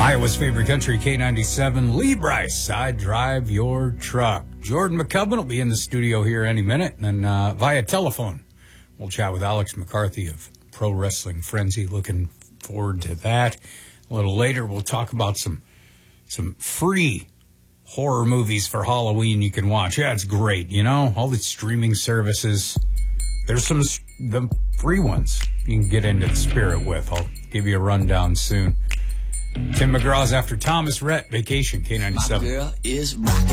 Iowa's favorite country, K97, Lee Bryce, I Drive Your Truck. Jordan McCubbin will be in the studio here any minute, and via telephone, we'll chat with Alex McCarthy of Pro Wrestling Frenzy. Looking forward to that. A little later, we'll talk about some free horror movies for Halloween you can watch. Yeah, it's great, you know, all the streaming services. There's the free ones you can get into the spirit with. I'll give you a rundown soon. Tim McGraw's after Thomas Rhett, Vacation, K97. My girl is rocking.